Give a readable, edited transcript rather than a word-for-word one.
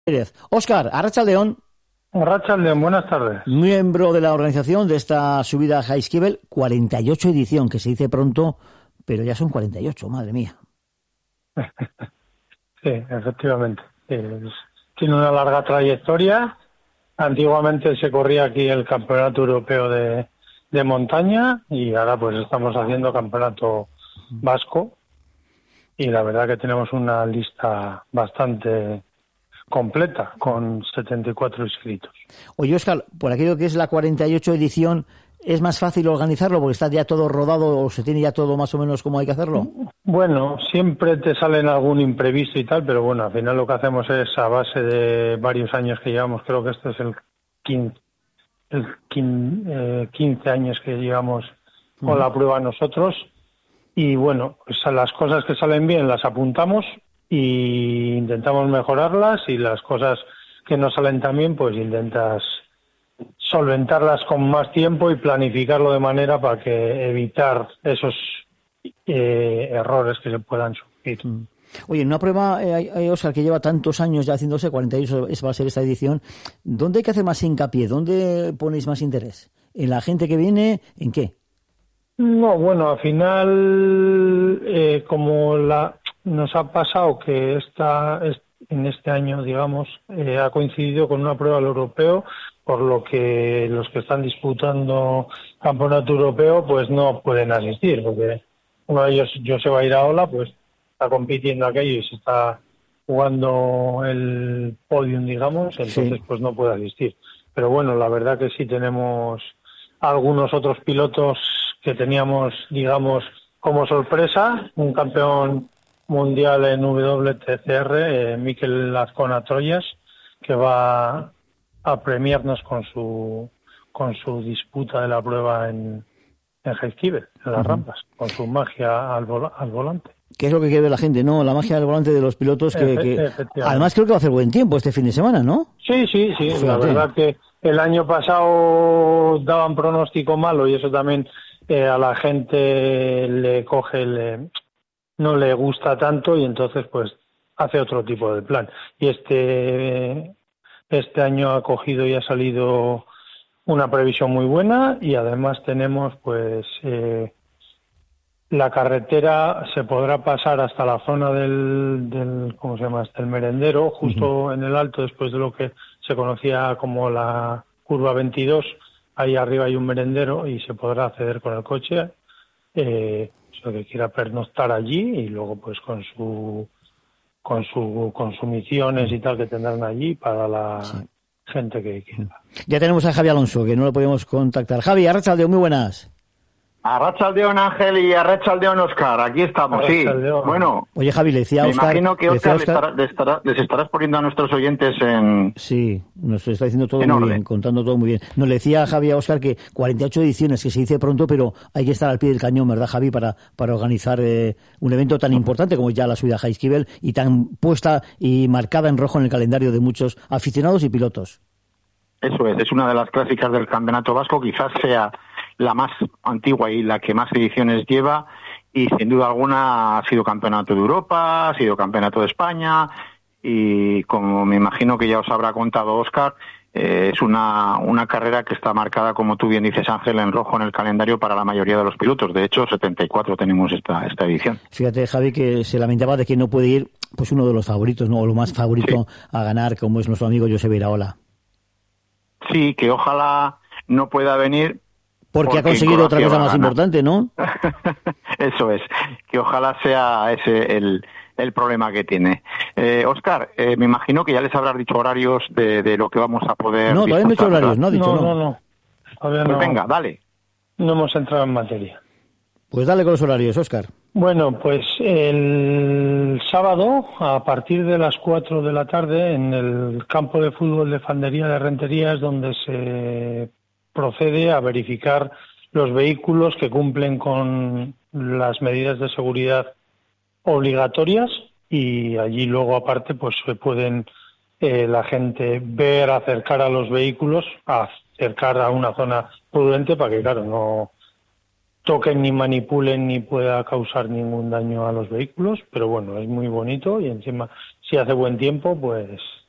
Pérez. Óscar, arratsaldeon. Arratsaldeon, buenas tardes. Miembro de la organización de esta subida a Jaizkibel, 48 edición, que se dice pronto, pero ya son 48, madre mía. Sí, efectivamente. Tiene una larga trayectoria. Antiguamente se corría aquí el Campeonato Europeo de montaña y ahora pues estamos haciendo Campeonato Vasco y la verdad que tenemos una lista bastante completa con 74 inscritos. Oye, Óscar, por aquello que es la 48 edición, ¿es más fácil organizarlo porque está ya todo rodado o se tiene ya todo más o menos como hay que hacerlo? Bueno, siempre te salen algún imprevisto y tal, pero bueno, al final lo que hacemos es a base de varios años que llevamos, creo que este es el 15 años que llevamos con la prueba nosotros, y bueno, pues las cosas que salen bien las apuntamos y intentamos mejorarlas, y las cosas que no salen tan bien pues intentas solventarlas con más tiempo y planificarlo de manera para que evitar esos errores que se puedan sufrir. Oye, en una prueba, Óscar, que lleva tantos años ya haciéndose, 48 va a ser esta edición, ¿dónde hay que hacer más hincapié? ¿Dónde ponéis más interés? ¿En la gente que viene? ¿En qué? No, bueno, al final, como nos ha pasado que en este año, digamos, ha coincidido con una prueba del europeo, por lo que los que están disputando campeonato europeo pues no pueden asistir, porque uno de ellos, Joseba Iraola, pues está compitiendo aquello y se está jugando el podium, digamos, entonces Sí. pues no puede asistir. Pero bueno, la verdad que sí tenemos algunos otros pilotos que teníamos, digamos, como sorpresa, un campeón mundial en WTCR, Mikel Azcona Troyes, que va a premiarnos con su disputa de la prueba en Jaizkibel, en las rampas, con su magia al volante. ¿Qué es lo que quiere ver la gente, no? La magia del volante de los pilotos que además creo que va a hacer buen tiempo este fin de semana, ¿no? Sí, Fíjate. La verdad que el año pasado daban pronóstico malo y eso también a la gente no le gusta tanto y entonces pues hace otro tipo de plan. Y este año ha cogido y ha salido una previsión muy buena y además tenemos pues la carretera se podrá pasar hasta la zona del ¿cómo se llama? Hasta el merendero, justo en el alto, después de lo que se conocía como la curva 22, ahí arriba hay un merendero y se podrá acceder con el coche, lo que quiera pernoctar allí y luego pues con sus consumiciones y tal que tendrán allí para la gente que quiera. Ya tenemos a Javi Alonso, que no lo podemos contactar. Javi, arratsaldeon, muy buenas. Arratsaldeon, Ángel, y arratsaldeon, Óscar. Aquí estamos, sí. Bueno, oye, Javi, le decía a Óscar... Me imagino que Óscar les estarás poniendo a nuestros oyentes en... Sí, nos está diciendo todo muy bien, contando todo muy bien. Nos le decía a Javi a Óscar que 48 ediciones, que se dice pronto, pero hay que estar al pie del cañón, ¿verdad, Javi? Para organizar un evento tan importante como ya la subida a Jaizkibel y tan puesta y marcada en rojo en el calendario de muchos aficionados y pilotos. Eso es una de las clásicas del Campeonato Vasco, quizás sea la más antigua y la que más ediciones lleva, y sin duda alguna ha sido Campeonato de Europa, ha sido Campeonato de España, y como me imagino que ya os habrá contado Óscar, es una carrera que está marcada, como tú bien dices, Ángel, en rojo en el calendario para la mayoría de los pilotos. De hecho, 74 tenemos esta edición. Fíjate, Javi, que se lamentaba de que no puede ir pues uno de los favoritos, ¿no? O lo más favorito a ganar, como es nuestro amigo Joseba Iraola. Sí, que ojalá no pueda venir. Porque ha conseguido otra cosa más importante, ¿no? Eso es, que ojalá sea ese el problema que tiene. Óscar, me imagino que ya les habrás dicho horarios de lo que vamos a poder... No, todavía no he dicho horarios, no ha dicho no. Todavía pues no. Venga, dale. No hemos entrado en materia. Pues dale con los horarios, Óscar. Bueno, pues el sábado, a partir de las 4 de la tarde, en el campo de fútbol de Fandería de Rentería es donde se procede a verificar los vehículos que cumplen con las medidas de seguridad obligatorias y allí luego aparte pues se pueden la gente acercar a los vehículos, acercar a una zona prudente para que claro no toquen ni manipulen ni pueda causar ningún daño a los vehículos, pero bueno, es muy bonito y encima si hace buen tiempo pues